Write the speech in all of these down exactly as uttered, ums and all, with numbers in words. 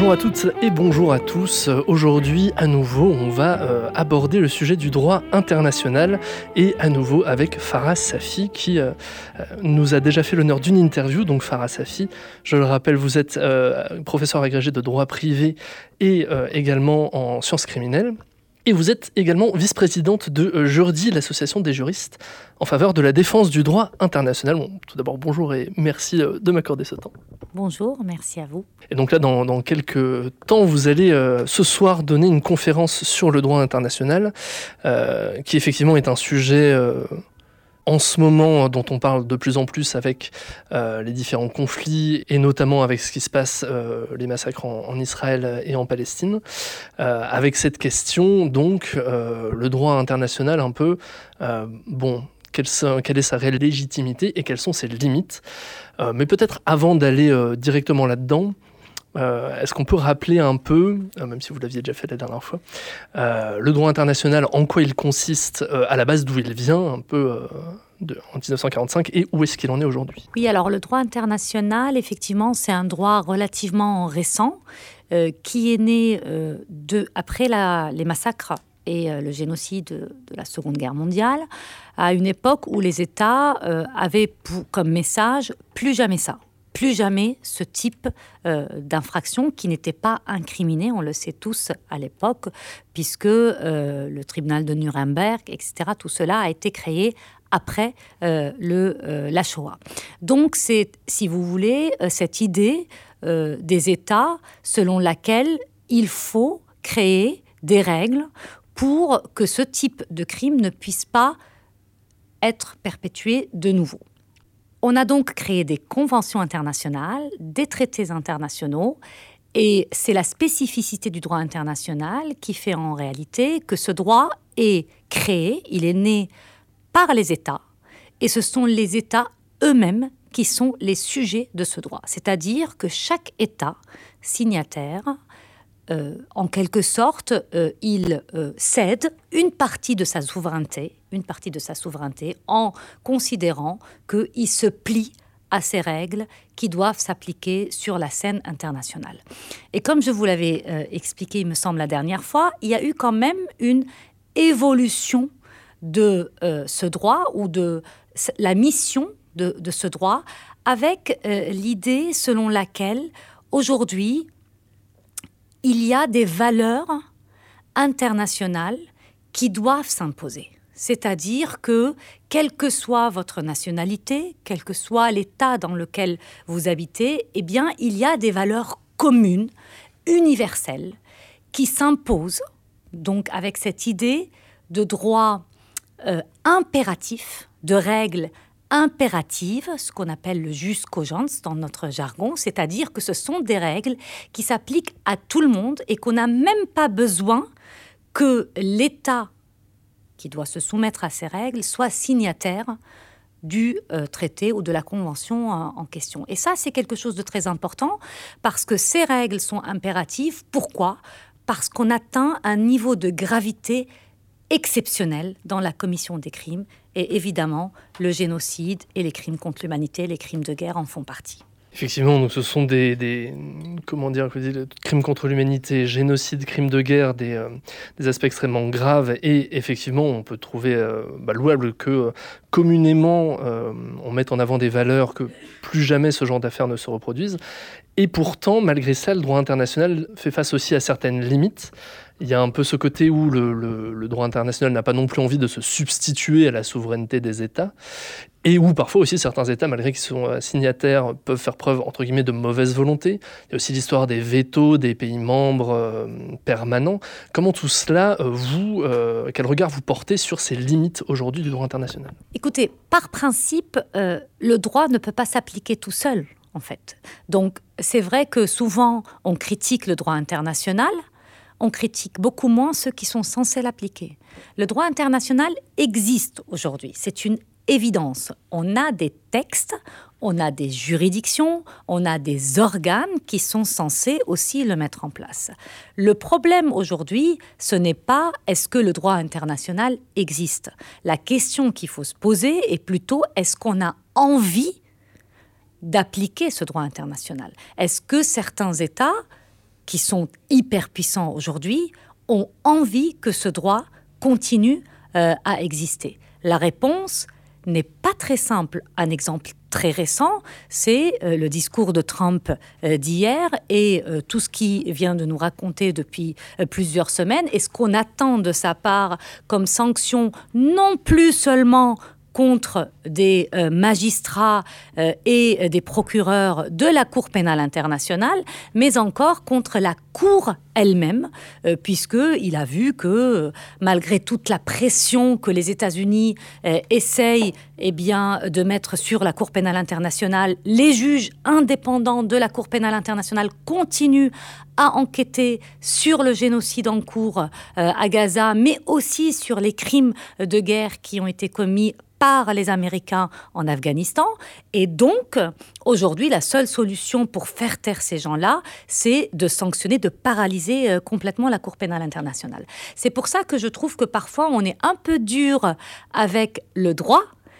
Bonjour à toutes et bonjour à tous. Aujourd'hui, à nouveau, on va euh, aborder le sujet du droit international et à nouveau avec Farah Safi qui euh, nous a déjà fait l'honneur d'une interview. Donc Farah Safi, je le rappelle, vous êtes euh, professeur agrégé de droit privé et euh, également en sciences criminelles. Et vous êtes également vice-présidente de Jurdi, l'association des juristes en faveur de la défense du droit international. Bon, tout d'abord, bonjour et merci de m'accorder ce temps. Bonjour, merci à vous. Et donc là, dans, dans quelques temps, vous allez euh, ce soir donner une conférence sur le droit international, euh, qui effectivement est un sujet... Euh, en ce moment, dont on parle de plus en plus avec euh, les différents conflits, et notamment avec ce qui se passe, euh, les massacres en, en Israël et en Palestine, euh, avec cette question, donc, euh, le droit international un peu, euh, bon, quelle, quelle est sa réelle légitimité et quelles sont ses limites. Euh, mais peut-être avant d'aller euh, directement là-dedans, Euh, est-ce qu'on peut rappeler un peu, euh, même si vous l'aviez déjà fait la dernière fois, euh, le droit international, en quoi il consiste, euh, à la base d'où il vient, un peu euh, de, en dix-neuf cent quarante-cinq, et où est-ce qu'il en est aujourd'hui ? Oui, alors le droit international, effectivement, c'est un droit relativement récent, euh, qui est né euh, de, après la, les massacres et euh, le génocide de, de la Seconde Guerre mondiale, à une époque où les États euh, avaient pour, comme message « plus jamais ça ». Plus jamais ce type euh, d'infraction qui n'était pas incriminé, on le sait tous à l'époque, puisque euh, le tribunal de Nuremberg, et cetera, tout cela a été créé après euh, le, euh, la Shoah. Donc c'est, si vous voulez, euh, cette idée euh, des États selon laquelle il faut créer des règles pour que ce type de crime ne puisse pas être perpétué de nouveau. On a donc créé des conventions internationales, des traités internationaux, et c'est la spécificité du droit international qui fait en réalité que ce droit est créé, il est né par les États, et ce sont les États eux-mêmes qui sont les sujets de ce droit. C'est-à-dire que chaque État signataire, Euh, en quelque sorte, euh, il euh, cède une partie de sa souveraineté, une partie de sa souveraineté en considérant qu'il se plie à ces règles qui doivent s'appliquer sur la scène internationale. Et comme je vous l'avais euh, expliqué, il me semble, la dernière fois, il y a eu quand même une évolution de euh, ce droit ou de la mission de, de ce droit avec euh, l'idée selon laquelle, aujourd'hui, il y a des valeurs internationales qui doivent s'imposer. C'est-à-dire que, quelle que soit votre nationalité, quel que soit l'État dans lequel vous habitez, eh bien, il y a des valeurs communes, universelles, qui s'imposent, donc avec cette idée de droit euh, impératif, de règles impératives, ce qu'on appelle le jus cogens dans notre jargon, c'est-à-dire que ce sont des règles qui s'appliquent à tout le monde et qu'on n'a même pas besoin que l'État qui doit se soumettre à ces règles soit signataire du euh, traité ou de la convention en, en question. Et ça, c'est quelque chose de très important parce que ces règles sont impératives. Pourquoi ? Parce qu'on atteint un niveau de gravité exceptionnel dans la commission des crimes. Et évidemment, le génocide et les crimes contre l'humanité, les crimes de guerre en font partie. Effectivement, donc ce sont des, des comment dire, crimes contre l'humanité, génocide, crimes de guerre, des, euh, des aspects extrêmement graves. Et effectivement, on peut trouver euh, bah, louable que euh, communément, euh, on mette en avant des valeurs, que plus jamais ce genre d'affaires ne se reproduisent. Et pourtant, malgré ça, le droit international fait face aussi à certaines limites. Il y a un peu ce côté où le, le, le droit international n'a pas non plus envie de se substituer à la souveraineté des États, et où parfois aussi certains États, malgré qu'ils sont signataires, peuvent faire preuve, entre guillemets, de mauvaise volonté. Il y a aussi l'histoire des vétos des pays membres euh, permanents. Comment tout cela, euh, vous, euh, quel regard vous portez sur ces limites aujourd'hui du droit international ? Écoutez, par principe, euh, le droit ne peut pas s'appliquer tout seul, en fait. Donc, c'est vrai que souvent, on critique le droit international, on critique beaucoup moins ceux qui sont censés l'appliquer. Le droit international existe aujourd'hui, c'est une évidence. On a des textes, on a des juridictions, on a des organes qui sont censés aussi le mettre en place. Le problème aujourd'hui, ce n'est pas est-ce que le droit international existe. La question qu'il faut se poser est plutôt est-ce qu'on a envie d'appliquer ce droit international ? Est-ce que certains États qui sont hyper puissants aujourd'hui, ont envie que ce droit continue euh, à exister. La réponse n'est pas très simple. Un exemple très récent, c'est euh, le discours de Trump euh, d'hier et euh, tout ce qu'il vient de nous raconter depuis euh, plusieurs semaines et ce qu'on attend de sa part comme sanction, non plus seulement contre des euh, magistrats euh, et des procureurs de la Cour pénale internationale, mais encore contre la Cour elle-même, euh, puisqu'il a vu que, euh, malgré toute la pression que les États-Unis euh, essayent eh bien, de mettre sur la Cour pénale internationale, les juges indépendants de la Cour pénale internationale continuent à enquêter sur le génocide en cours euh, à Gaza, mais aussi sur les crimes de guerre qui ont été commis par les Américains en Afghanistan. Et donc, aujourd'hui, la seule solution pour faire taire ces gens-là, c'est de sanctionner, de paralyser euh, complètement la Cour pénale internationale. C'est pour ça que je trouve que parfois, on est un peu dur avec le droit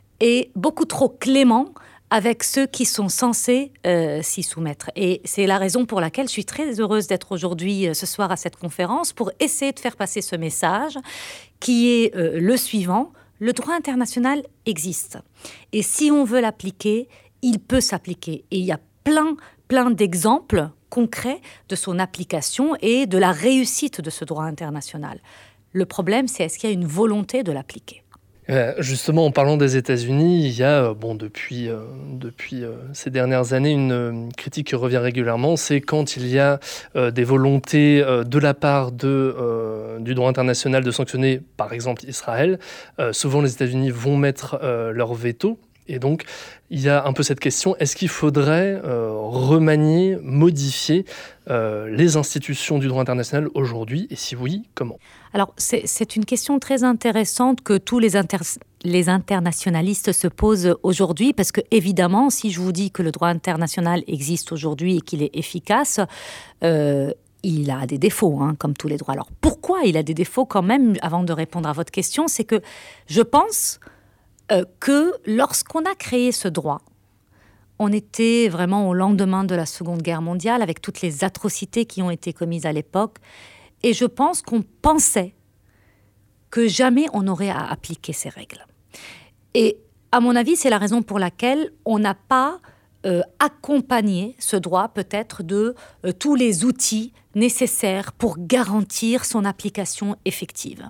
et beaucoup trop clément avec ceux qui sont censés euh, s'y soumettre. Et c'est la raison pour laquelle je suis très heureuse d'être aujourd'hui, euh, ce soir, à cette conférence, pour essayer de faire passer ce message qui est euh, le suivant. Le droit international existe. Et si on veut l'appliquer, il peut s'appliquer. Et il y a plein, plein d'exemples concrets de son application et de la réussite de ce droit international. Le problème, c'est est-ce qu'il y a une volonté de l'appliquer ? Euh, justement, en parlant des États-Unis, il y a, euh, bon, depuis, euh, depuis euh, ces dernières années, une, une critique qui revient régulièrement, c'est quand il y a euh, des volontés euh, de la part de, euh, du droit international de sanctionner, par exemple, Israël. Euh, souvent, les États-Unis vont mettre euh, leur veto. Et donc, il y a un peu cette question, est-ce qu'il faudrait euh, remanier, modifier euh, les institutions du droit international aujourd'hui? Et si oui, comment? Alors, c'est, c'est une question très intéressante que tous les, inter- les internationalistes se posent aujourd'hui, parce que, évidemment, si je vous dis que le droit international existe aujourd'hui et qu'il est efficace, euh, il a des défauts, hein, comme tous les droits. Alors, pourquoi il a des défauts quand même, avant de répondre à votre question, c'est que je pense euh, que lorsqu'on a créé ce droit, on était vraiment au lendemain de la Seconde Guerre mondiale, avec toutes les atrocités qui ont été commises à l'époque. Et je pense qu'on pensait que jamais on n'aurait à appliquer ces règles. Et à mon avis, c'est la raison pour laquelle on n'a pas euh, accompagné ce droit peut-être de euh, tous les outils nécessaires pour garantir son application effective.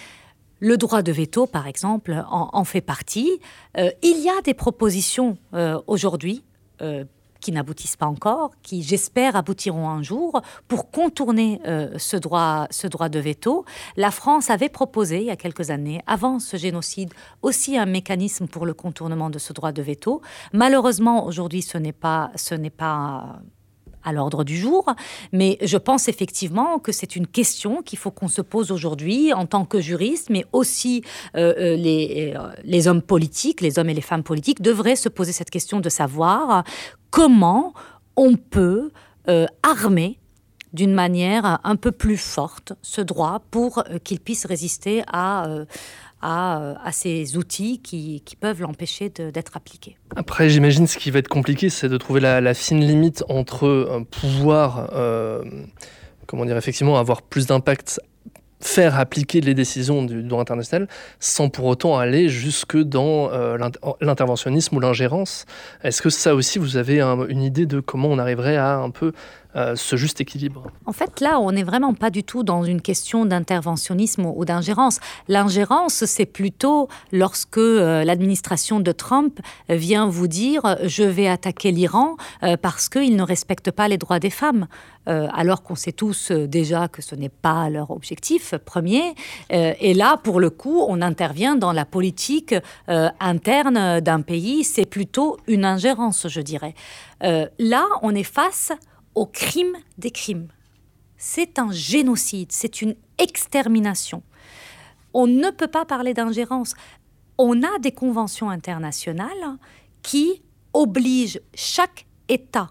Le droit de veto, par exemple, en, en fait partie. Euh, il y a des propositions euh, aujourd'hui euh, qui n'aboutissent pas encore, qui, j'espère, aboutiront un jour pour contourner euh, ce droit, ce droit de veto. La France avait proposé, il y a quelques années, avant ce génocide, aussi un mécanisme pour le contournement de ce droit de veto. Malheureusement, aujourd'hui, ce n'est pas, ce n'est pas à l'ordre du jour, mais je pense effectivement que c'est une question qu'il faut qu'on se pose aujourd'hui en tant que juriste, mais aussi euh, les, euh, les hommes politiques, les hommes et les femmes politiques devraient se poser cette question de savoir comment on peut euh, armer d'une manière un peu plus forte ce droit pour euh, qu'il puisse résister à... Euh, À, à ces outils qui, qui peuvent l'empêcher de, d'être appliqués. Après, j'imagine ce qui va être compliqué, c'est de trouver la, la fine limite entre euh, pouvoir, euh, comment dire, effectivement, avoir plus d'impact, faire appliquer les décisions du droit international, sans pour autant aller jusque dans euh, l'interventionnisme ou l'ingérence. Est-ce que ça aussi, vous avez un, une idée de comment on arriverait à un peu Euh, ce juste équilibre? En fait, là, on n'est vraiment pas du tout dans une question d'interventionnisme ou d'ingérence. L'ingérence, c'est plutôt lorsque euh, l'administration de Trump vient vous dire « je vais attaquer l'Iran euh, parce qu'il ne respecte pas les droits des femmes euh, », alors qu'on sait tous euh, déjà que ce n'est pas leur objectif premier. Euh, et là, pour le coup, on intervient dans la politique euh, interne d'un pays. C'est plutôt une ingérence, je dirais. Euh, là, on est face au crime des crimes. C'est un génocide, c'est une extermination. On ne peut pas parler d'ingérence. On a des conventions internationales qui obligent chaque État,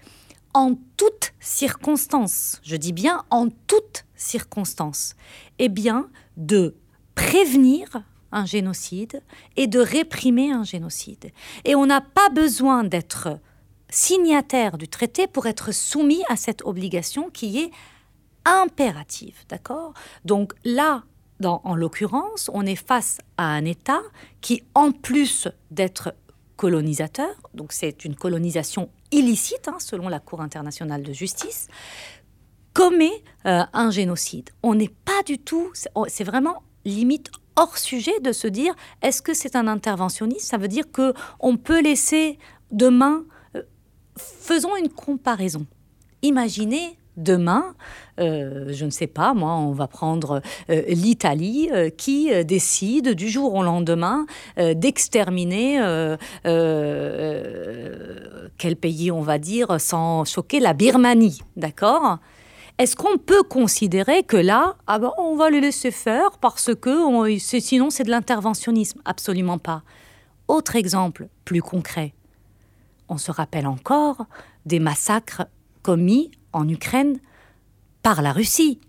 en toutes circonstances, je dis bien en toutes circonstances, eh bien, de prévenir un génocide et de réprimer un génocide. Et on n'a pas besoin d'être signataire du traité pour être soumis à cette obligation qui est impérative, d'accord ? Donc là, dans, en l'occurrence, on est face à un État qui, en plus d'être colonisateur, donc c'est une colonisation illicite, hein, selon la Cour internationale de justice, commet euh, un génocide. On n'est pas du tout, c'est, c'est vraiment limite hors sujet de se dire, est-ce que c'est un interventionnisme ? Ça veut dire qu'on peut laisser demain, euh, faisons une comparaison. Imaginez demain, euh, je ne sais pas, moi, on va prendre euh, l'Italie euh, qui euh, décide du jour au lendemain euh, d'exterminer, euh, euh, quel pays on va dire, sans choquer, la Birmanie, d'accord ? Est-ce qu'on peut considérer que là, ah ben, on va les laisser faire parce que on, c'est, sinon c'est de l'interventionnisme ? Absolument pas. Autre exemple plus concret, on se rappelle encore des massacres commis en Ukraine par la Russie.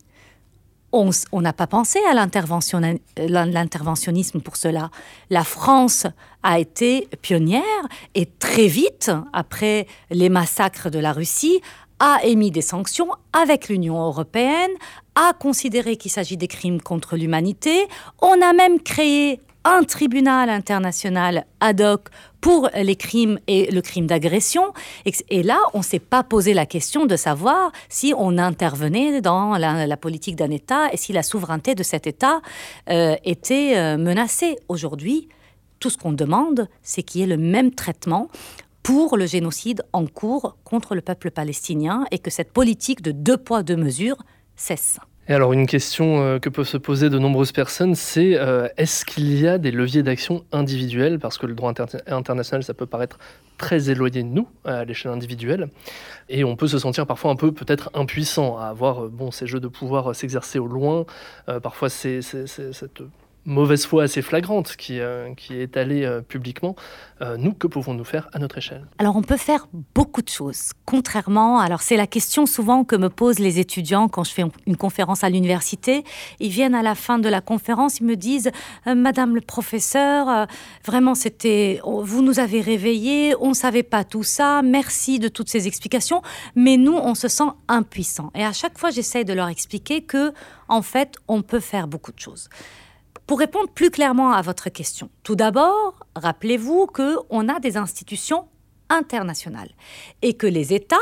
On n'a pas pensé à l'intervention, l'interventionnisme pour cela. La France a été pionnière et très vite, après les massacres de la Russie, a émis des sanctions avec l'Union européenne, a considéré qu'il s'agit des crimes contre l'humanité. On a même créé un tribunal international ad hoc pour les crimes et le crime d'agression. Et, et là, on ne s'est pas posé la question de savoir si on intervenait dans la, la politique d'un État et si la souveraineté de cet État euh, était euh, menacée. Aujourd'hui, tout ce qu'on demande, c'est qu'il y ait le même traitement pour le génocide en cours contre le peuple palestinien et que cette politique de deux poids, deux mesures cesse. Et alors, une question euh, que peuvent se poser de nombreuses personnes, c'est euh, est-ce qu'il y a des leviers d'action individuels ? Parce que le droit inter- international, ça peut paraître très éloigné de nous, à l'échelle individuelle. Et on peut se sentir parfois un peu peut-être impuissant à avoir euh, bon, ces jeux de pouvoir euh, s'exercer au loin. Euh, parfois, c'est, c'est, c'est cette mauvaise foi assez flagrante qui, euh, qui est étalée euh, publiquement. Euh, nous, que pouvons-nous faire à notre échelle ? Alors, on peut faire beaucoup de choses. Contrairement, alors c'est la question souvent que me posent les étudiants quand je fais une conférence à l'université. Ils viennent à la fin de la conférence, ils me disent euh, « Madame le professeur, euh, vraiment, c'était, vous nous avez réveillés, on ne savait pas tout ça, merci de toutes ces explications, mais nous, on se sent impuissants. » Et à chaque fois, j'essaye de leur expliquer que, en fait, on peut faire beaucoup de choses. Pour répondre plus clairement à votre question, tout d'abord, rappelez-vous qu'on a des institutions internationales et que les États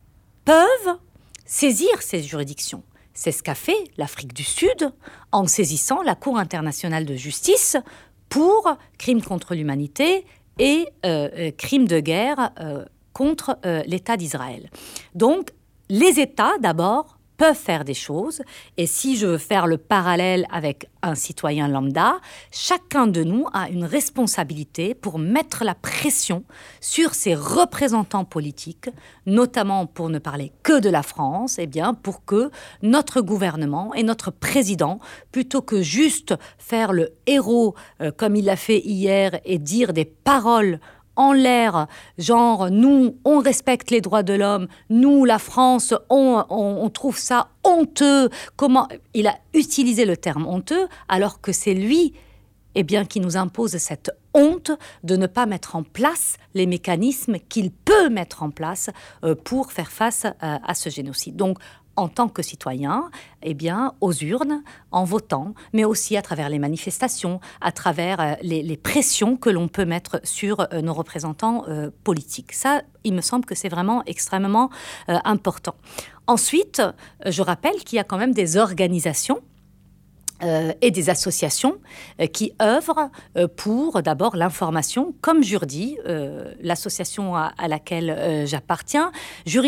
peuvent saisir ces juridictions. C'est ce qu'a fait l'Afrique du Sud en saisissant la Cour internationale de justice pour crimes contre l'humanité et euh, crimes de guerre euh, contre euh, l'État d'Israël. Donc, les États, d'abord, peuvent faire des choses. Et si je veux faire le parallèle avec un citoyen lambda, chacun de nous a une responsabilité pour mettre la pression sur ses représentants politiques, notamment pour ne parler que de la France, eh bien, pour que notre gouvernement et notre président, plutôt que juste faire le héros euh, comme il l'a fait hier et dire des paroles en l'air, genre, nous, on respecte les droits de l'homme, nous, la France, on, on, on trouve ça honteux. Comment il a utilisé le terme honteux, alors que c'est lui, eh bien, qui nous impose cette honte de ne pas mettre en place les mécanismes qu'il peut mettre en place euh, pour faire face euh, à ce génocide. Donc, en tant que citoyen, eh bien, aux urnes, en votant, mais aussi à travers les manifestations, à travers euh, les, les pressions que l'on peut mettre sur euh, nos représentants euh, politiques. Ça, il me semble que c'est vraiment extrêmement euh, important. Ensuite, euh, je rappelle qu'il y a quand même des organisations Euh, et des associations euh, qui œuvrent euh, pour d'abord l'information, comme Jurdi, euh, l'association à, à laquelle euh, j'appartiens. Jurdi